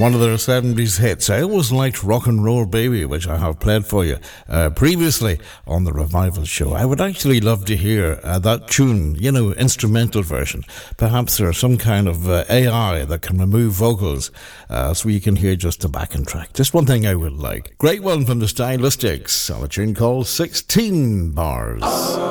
One of their 70s hits. I always liked Rock and Roll Baby, which I have played for you previously on the Revival Show. I would actually love to hear that tune, instrumental version. Perhaps there's some kind of AI that can remove vocals so you can hear just the backing track. Just one thing I would like. Great one from the Stylistics on a tune called 16 Bars.